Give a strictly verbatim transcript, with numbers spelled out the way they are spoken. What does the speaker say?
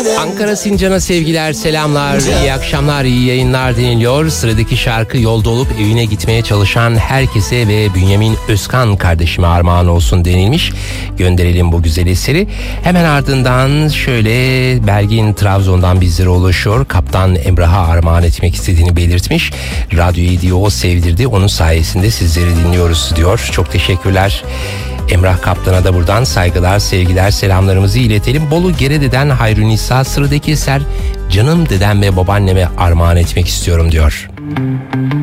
Ankara Sincan'a sevgiler, selamlar, iyi akşamlar, iyi yayınlar deniliyor. Sıradaki şarkı yolda olup evine gitmeye çalışan herkese ve Bünyamin Özkan kardeşime armağan olsun denilmiş. Gönderelim bu güzel eseri. Hemen ardından şöyle Belgin Trabzon'dan bizlere ulaşıyor. Kaptan Emrah'a armağan etmek istediğini belirtmiş. Radyoyu diyor o sevdirdi. Onun sayesinde sizleri dinliyoruz diyor. Çok teşekkürler. Emrah Kaptan'a da buradan saygılar, sevgiler, selamlarımızı iletelim. Bolu Gerede'den Hayrü Nisa sıradaki eser canım dedem ve babaanneme armağan etmek istiyorum diyor.